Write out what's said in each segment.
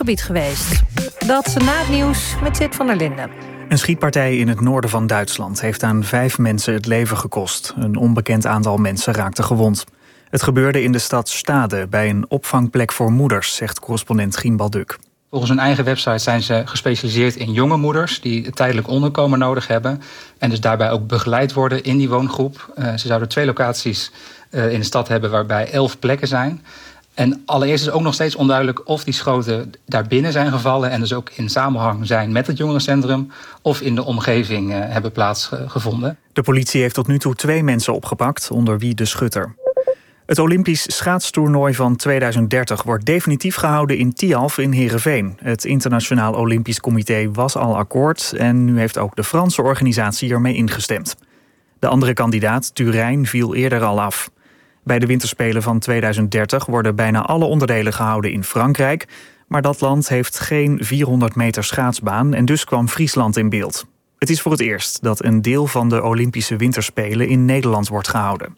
oorlogsgebied geweest. Dat na het nieuws met Sid van der Linden. Een schietpartij in het noorden van Duitsland heeft aan 5 mensen het leven gekost. Een onbekend aantal mensen raakte gewond. Het gebeurde in de stad Stade bij een opvangplek voor moeders, zegt correspondent Gimbal Duk. Volgens hun eigen website zijn ze gespecialiseerd in jonge moeders die tijdelijk onderkomen nodig hebben. En dus daarbij ook begeleid worden in die woongroep. Ze zouden 2 locaties in de stad hebben waarbij 11 plekken zijn. En allereerst is ook nog steeds onduidelijk of die schoten daarbinnen zijn gevallen en dus ook in samenhang zijn met het jongerencentrum of in de omgeving hebben plaatsgevonden. De politie heeft tot nu toe 2 mensen opgepakt, onder wie de schutter. Het Olympisch schaatstoernooi van 2030 wordt definitief gehouden in Tialf in Heerenveen. Het Internationaal Olympisch Comité was al akkoord en nu heeft ook de Franse organisatie ermee ingestemd. De andere kandidaat, Turijn, viel eerder al af. Bij de winterspelen van 2030 worden bijna alle onderdelen gehouden in Frankrijk, maar dat land heeft geen 400 meter schaatsbaan en dus kwam Friesland in beeld. Het is voor het eerst dat een deel van de Olympische winterspelen in Nederland wordt gehouden.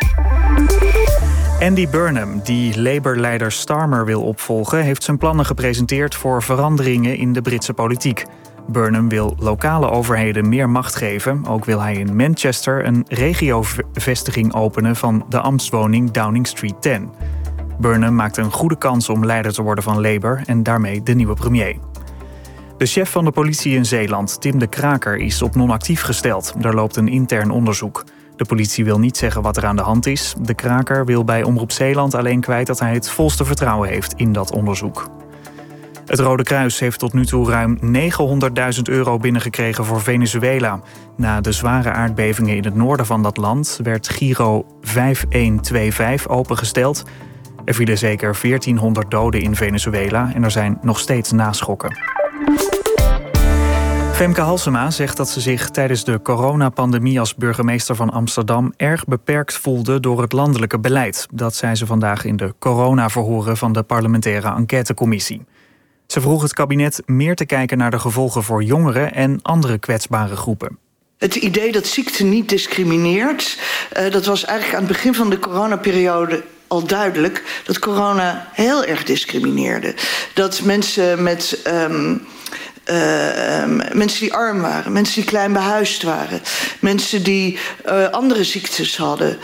Andy Burnham, die Labour-leider Starmer wil opvolgen, heeft zijn plannen gepresenteerd voor veranderingen in de Britse politiek. Burnham wil lokale overheden meer macht geven. Ook wil hij in Manchester een regiovestiging openen van de ambtswoning Downing Street 10. Burnham maakt een goede kans om leider te worden van Labour en daarmee de nieuwe premier. De chef van de politie in Zeeland, Tim de Kraker, is op non-actief gesteld. Er loopt een intern onderzoek. De politie wil niet zeggen wat er aan de hand is. De Kraker wil bij Omroep Zeeland alleen kwijt dat hij het volste vertrouwen heeft in dat onderzoek. Het Rode Kruis heeft tot nu toe ruim €900.000 binnengekregen voor Venezuela. Na de zware aardbevingen in het noorden van dat land werd Giro 5125 opengesteld. Er vielen zeker 1400 doden in Venezuela en er zijn nog steeds naschokken. Femke Halsema zegt dat ze zich tijdens de coronapandemie als burgemeester van Amsterdam erg beperkt voelde door het landelijke beleid. Dat zei ze vandaag in de coronaverhoren van de parlementaire enquêtecommissie. Ze vroeg het kabinet meer te kijken naar de gevolgen voor jongeren en andere kwetsbare groepen. Het idee dat ziekte niet discrimineert, dat was eigenlijk aan het begin van de coronaperiode al duidelijk, dat corona heel erg discrimineerde. Dat mensen mensen die arm waren, mensen die klein behuisd waren, mensen die andere ziektes hadden,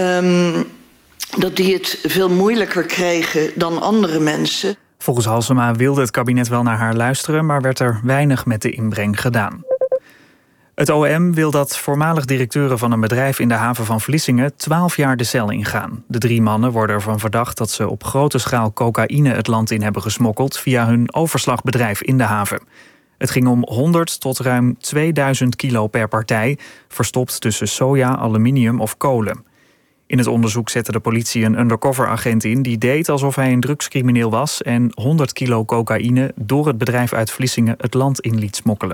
dat die het veel moeilijker kregen dan andere mensen. Volgens Halsema wilde het kabinet wel naar haar luisteren, maar werd er weinig met de inbreng gedaan. Het OM wil dat voormalig directeuren van een bedrijf in de haven van Vlissingen 12 jaar de cel ingaan. De 3 mannen worden ervan verdacht dat ze op grote schaal cocaïne het land in hebben gesmokkeld via hun overslagbedrijf in de haven. Het ging om 100 tot ruim 2000 kilo per partij, verstopt tussen soja, aluminium of kolen. In het onderzoek zette de politie een undercover-agent in die deed alsof hij een drugscrimineel was en 100 kilo cocaïne door het bedrijf uit Vlissingen het land in liet smokkelen.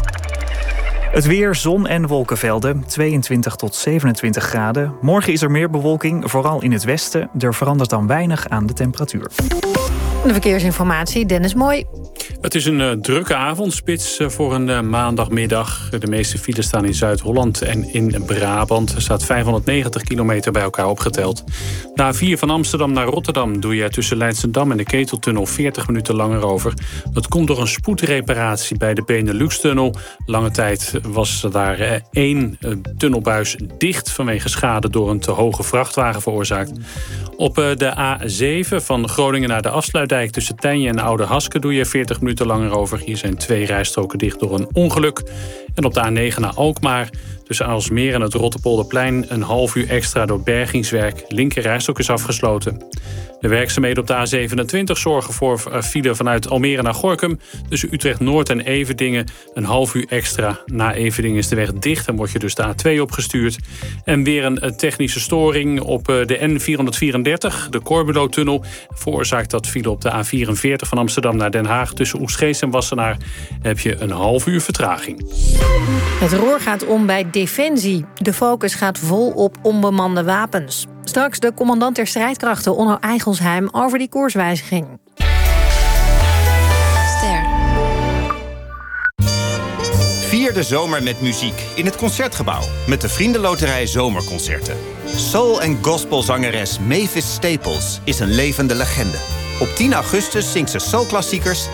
Het weer, zon en wolkenvelden, 22 tot 27 graden. Morgen is er meer bewolking, vooral in het westen. Er verandert dan weinig aan de temperatuur. De verkeersinformatie, Dennis Mooi. Het is een drukke avondspits voor een maandagmiddag. De meeste files staan in Zuid-Holland en in Brabant. Er staat 590 kilometer bij elkaar opgeteld. De A4 van Amsterdam naar Rotterdam doe je tussen Leidschendam en de Keteltunnel 40 minuten langer over. Dat komt door een spoedreparatie bij de Benelux-tunnel. Lange tijd was daar 1 tunnelbuis dicht vanwege schade door een te hoge vrachtwagen veroorzaakt. Op de A7 van Groningen naar de Afsluitdijk tussen Tijnje en Oude Haske doe je 40 minuten langer over. Hier zijn 2 rijstroken dicht door een ongeluk. En op de A9 naar Alkmaar tussen Aalsmeer en het Rotterpolderplein een half uur extra door bergingswerk. Linker rijstrook is afgesloten. De werkzaamheden op de A27 zorgen voor file vanuit Almere naar Gorinchem. Tussen Utrecht-Noord en Everdingen een half uur extra. Na Everdingen is de weg dicht en word je dus de A2 opgestuurd. En weer een technische storing op de N434, de Corbulo-tunnel. Veroorzaakt dat file op de A44 van Amsterdam naar Den Haag. Tussen Oegstgeest en Wassenaar heb je een half uur vertraging. Het roer gaat om bij Defensie. De focus gaat vol op onbemande wapens. Straks de commandant der strijdkrachten Onno Eigelsheim over die koerswijziging. Vier de zomer met muziek in het Concertgebouw met de Vriendenloterij Zomerconcerten. Soul- en gospelzangeres Mavis Staples is een levende legende. Op 10 augustus zingt ze soulklassiekers